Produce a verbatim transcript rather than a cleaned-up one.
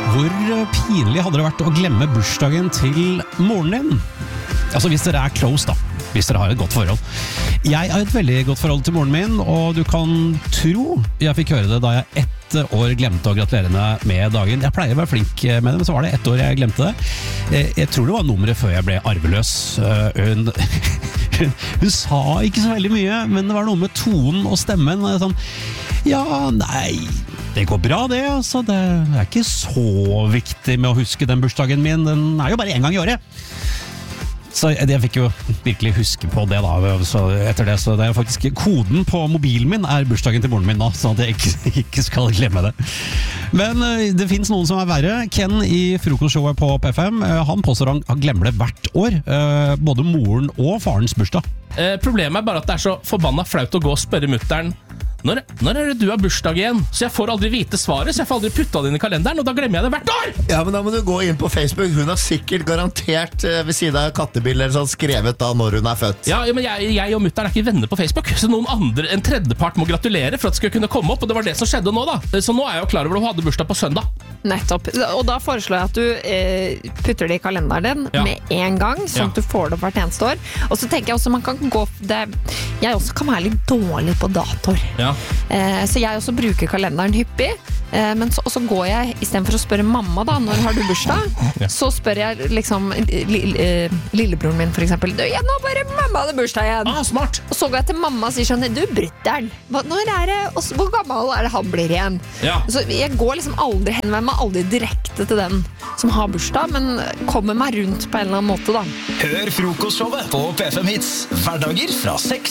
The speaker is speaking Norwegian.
Hvor pinlig hadde det vært å glemme bursdagen til moren din? Altså hvis dere er close da, hvis dere har et godt forhold. Jeg har et veldig godt forhold til moren min, og du kan tro jeg fikk høre det da jeg ett år glemte å gratulere henne med dagen. Jeg pleier å være flink med det, men så var det ett år jeg glemte det. Jeg tror det var nummeret før jeg ble arveløs. Hun, hun, hun sa ikke så veldig mye, men det var noe med tonen og stemmen. Sånn, ja, nei... Det går bra det, altså. Det er ikke så viktig med å huske den bursdagen min. Den er jo bare en gang i året. Så jeg fikk jo virkelig huske på det da. Så etter det, så det er faktisk koden på mobilen min er bursdagen til moren min nå, så at jeg ikke, ikke skal glemme det. Men det finnes noen som er verre. Ken i frokostshowet på P fem, han påstår han, han glemmer det hvert år. Både moren og farens bursdag. Eh, problemet er bare at det er så forbanna flaut å gå og spørre mutteren Når, når er det du har bursdag igjen? Så jeg får aldri vite svaret, så jeg får aldri putta det inn i kalenderen, og da glemmer jeg det hvert år! Ja, men da må du gå inn på Facebook. Hun har sikkert garantert ved siden av kattebilder sånn, skrevet da når hun er født. Ja, ja men jeg, jeg og mutteren er ikke venner på Facebook, så noen andre, en tredjepart må gratulere for at det skal kunne komme opp, og det var det som skjedde nå da. Så nå er jeg jo klar over at hun hadde bursdag på søndag. Nettopp. Og da foreslår jeg at du eh, putter det i kalenderen din ja. med en gang, sånn at ja. du får det opp hvert eneste år. Og så tenker jeg også man kan gå det, jeg også kan være litt dårlig på datoer. Ja. Eh, så jeg også bruker kalenderen hyppig. Eh, men så, og så går jeg, i stedet for å spørre mamma da, når har du bursdag? Ja. Så spør jeg liksom li, li, lillebroren min for eksempel. Ja, nå bare mamma hadde bursdag igjen. Ah, smart. Og så går jeg til mamma og sier sånn, du Brytteren, når er det, og hvor gammel er det han blir igjen? Ja. Så jeg går liksom aldri hen, jeg må aldri direkte til den som har bursdag, men kommer meg rundt på en eller annen måte da. Hør frokostshowet på P fem Hits, hverdager fra seks